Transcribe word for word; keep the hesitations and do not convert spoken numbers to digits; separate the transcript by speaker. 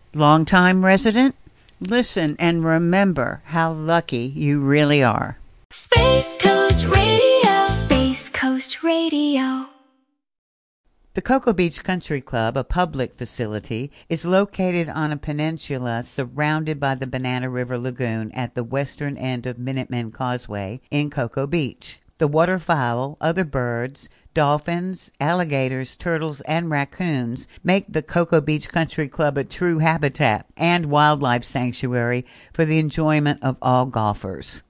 Speaker 1: Longtime resident? Listen and remember how lucky you really are.
Speaker 2: Space Coast Radio. Space Coast Radio.
Speaker 1: The Cocoa Beach Country Club, a public facility, is located on a peninsula surrounded by the Banana River Lagoon at the western end of Minuteman Causeway in Cocoa Beach. The waterfowl, other birds, dolphins, alligators, turtles, and raccoons make the Cocoa Beach Country Club a true habitat and wildlife sanctuary for the enjoyment of all golfers.